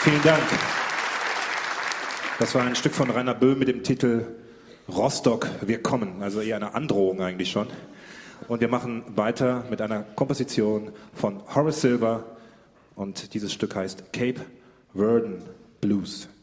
Vielen Dank. Das war ein Stück von Rainer Böhm mit dem Titel Rostock, wir kommen. Also eher eine Androhung eigentlich schon. Und wir machen weiter mit einer Komposition von Horace Silver. Und dieses Stück heißt Cape Verden Blues.